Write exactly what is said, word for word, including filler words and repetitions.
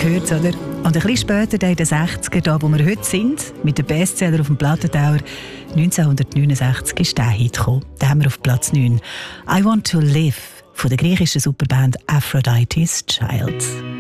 gehört, oder? Und ein bisschen später, in den sechzigern, da wo wir heute sind, mit dem Bestseller auf dem Plattentauer, neunzehnhundertneunundsechzig ist der Hit gekommen. Den haben wir auf Platz neun. «I Want to Live» von der griechischen Superband Aphrodite's Child.